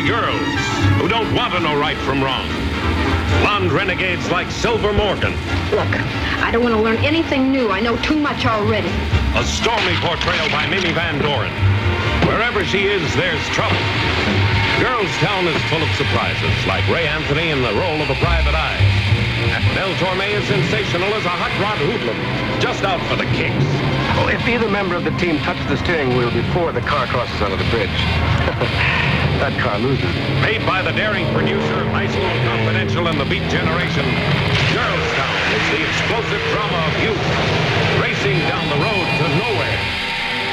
girls who don't want to know right from wrong. Blonde renegades like Silver Morgan. Look, I don't want to learn anything new. I know too much already. A stormy portrayal by Mimi Van Doren. Wherever she is, there's trouble. Girls Town is full of surprises, like Ray Anthony in the role of a private eye. And Mel Torme is sensational as a hot rod hoodlum, just out for the kicks. Oh, if either member of the team touches the steering wheel before the car crosses onto the bridge, that car loses. Made by the daring producer, High School Confidential and the Beat Generation, Girls Town is the explosive drama of youth racing down the road to nowhere.